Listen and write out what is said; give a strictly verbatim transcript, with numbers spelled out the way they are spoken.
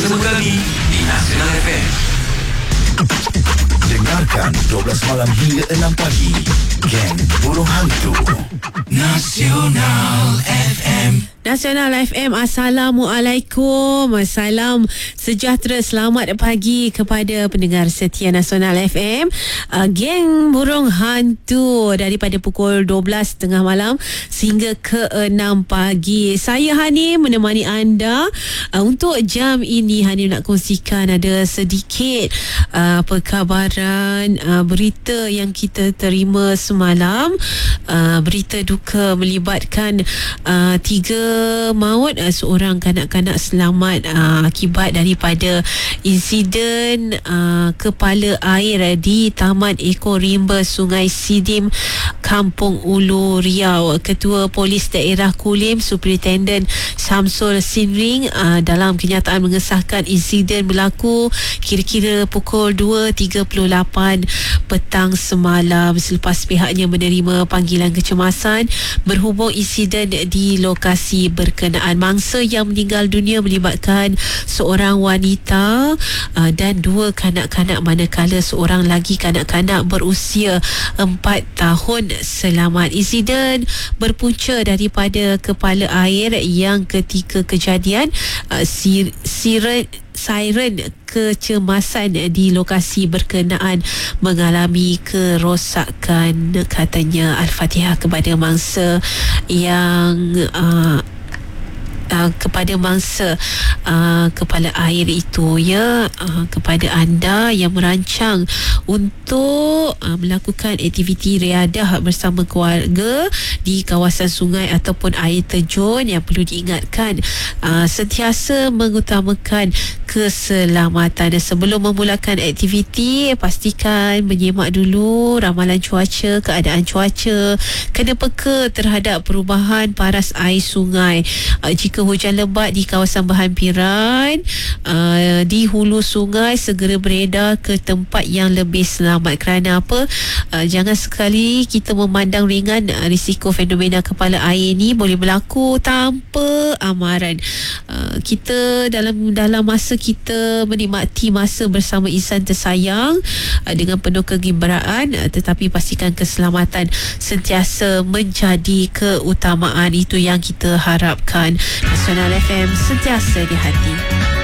Bersama kami di Nasional F M. Dengarkan dua belas malam hingga enam pagi. Geng Burung Hantu Nasional F M. Nasional F M, Assalamualaikum. Salam sejahtera, selamat pagi kepada pendengar setia Nasional F M. uh, Geng Burung Hantu daripada pukul dua belas tengah malam sehingga ke enam pagi. Saya Hani menemani anda. uh, Untuk jam ini Hani nak kongsikan ada sedikit uh, perkabaran uh, berita yang kita terima semalam. uh, Berita duka melibatkan uh, tiga maut uh, seorang kanak-kanak selamat uh, akibat daripada insiden uh, kepala air di Taman Eko Rimba Sungai Sidim, Kampung Ulu, Riau. Ketua Polis Daerah Kulim, Superintendent Syamsul Sinring, uh, dalam kenyataan mengesahkan insiden berlaku kira-kira pukul dua tiga puluh lapan petang semalam selepas pihaknya menerima panggilan kecemasan berhubung insiden di lokasi berkenaan. Mangsa yang meninggal dunia melibatkan seorang wanita uh, dan dua kanak-kanak, manakala seorang lagi kanak-kanak berusia empat tahun selamat. Insiden berpunca daripada kepala air yang ketika kejadian uh, sir- siren siren kecemasan di lokasi berkenaan mengalami kerosakan, katanya. Al-Fatihah kepada mangsa yang uh, Uh, kepada mangsa uh, kepala air itu, ya. Uh, kepada anda yang merancang untuk uh, melakukan aktiviti riadah bersama keluarga di kawasan sungai ataupun air terjun, yang perlu diingatkan uh, sentiasa mengutamakan keselamatan. Sebelum memulakan aktiviti, pastikan menyemak dulu ramalan cuaca, keadaan cuaca, kena peka terhadap perubahan paras air sungai. uh, jika hujan lebat di kawasan berhampiran uh, di hulu sungai, segera beredar ke tempat yang lebih selamat. Kerana apa? Uh, jangan sekali kita memandang ringan uh, risiko fenomena kepala air ni boleh berlaku tanpa amaran. Uh, kita dalam dalam masa kita menikmati masa bersama insan tersayang uh, dengan penuh kegembiraan, uh, tetapi pastikan keselamatan sentiasa menjadi keutamaan. Itu yang kita harapkan. Nasional F M, sentiasa di hati.